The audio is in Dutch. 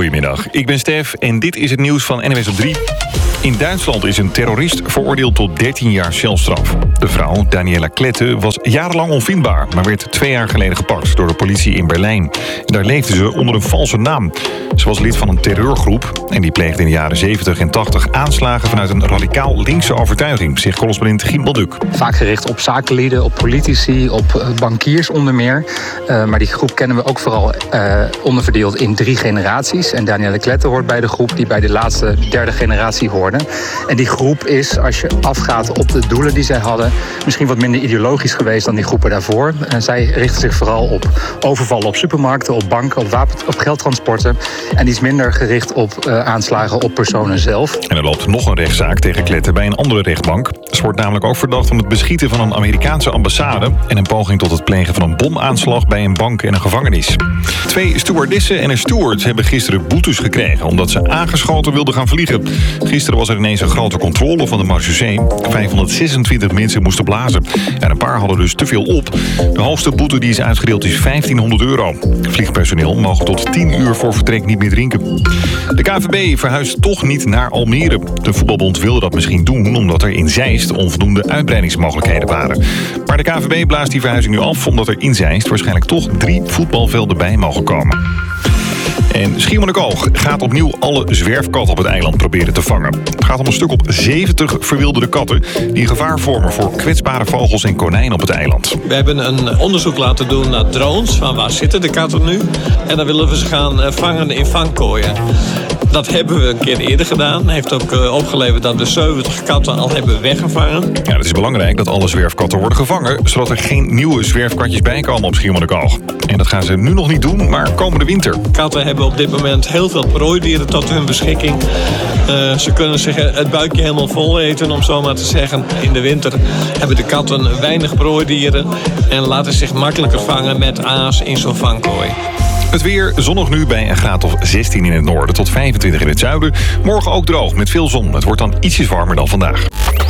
Goedemiddag, ik ben Stef en dit is het nieuws van NWS op 3. In Duitsland is een terrorist veroordeeld tot 13 jaar celstraf. De vrouw, Daniela Klette, was jarenlang onvindbaar, maar werd 2 jaar geleden gepakt door de politie in Berlijn. Daar leefde ze onder een valse naam. Ze was lid van een terreurgroep en die pleegde in de jaren 70 en 80 aanslagen vanuit een radicaal linkse overtuiging, zegt correspondent Gimbal Duk. Vaak gericht op zakenlieden, op politici, op bankiers onder meer. Maar die groep kennen we ook vooral onderverdeeld in 3 generaties. En Daniela Klette hoort bij de groep die bij de laatste 3e generatie hoorde. En die groep is, als je afgaat op de doelen die zij hadden, misschien wat minder ideologisch geweest dan die groepen daarvoor. En zij richten zich vooral op overvallen op supermarkten, op banken, op geldtransporten. En iets minder gericht op aanslagen op personen zelf. En er loopt nog een rechtszaak tegen Klette bij een andere rechtbank. Ze wordt namelijk ook verdacht van het beschieten van een Amerikaanse ambassade en een poging tot het plegen van een bomaanslag bij een bank en een gevangenis. 2 stewardessen en een steward hebben gisteren boetes gekregen omdat ze aangeschoten wilden gaan vliegen. Gisteren was er ineens een grote controle van de marechaussee. 526 mensen moesten blazen. En een paar hadden dus te veel op. De hoogste boete die is uitgedeeld is €1500. Vliegpersoneel mogen tot 10 uur voor vertrek niet meer drinken. De KNVB verhuist toch niet naar Almere. De voetbalbond wilde dat misschien doen omdat er in Zeist onvoldoende uitbreidingsmogelijkheden waren. Maar de KNVB blaast die verhuizing nu af omdat er in Zeist waarschijnlijk toch 3 voetbalvelden bij mogen komen. En Schiermonnikoog gaat opnieuw alle zwerfkatten op het eiland proberen te vangen. Het gaat om een stuk op 70 verwilderde katten die gevaar vormen voor kwetsbare vogels en konijnen op het eiland. We hebben een onderzoek laten doen naar drones, van waar zitten de katten nu? En dan willen we ze gaan vangen in vangkooien. Dat hebben we een keer eerder gedaan. Heeft ook opgeleverd dat we 70 katten al hebben weggevangen. Ja, het is belangrijk dat alle zwerfkatten worden gevangen, zodat er geen nieuwe zwerfkatjes bijkomen op Schiermonnikoog. En dat gaan ze nu nog niet doen, maar komende winter. Katten hebben op dit moment heel veel prooidieren tot hun beschikking. Ze kunnen zich het buikje helemaal vol eten, om zo maar te zeggen. In de winter hebben de katten weinig prooidieren en laten zich makkelijker vangen met aas in zo'n vangkooi. Het weer zonnig nu bij een graad of 16 in het noorden tot 25 in het zuiden. Morgen ook droog met veel zon. Het wordt dan ietsjes warmer dan vandaag.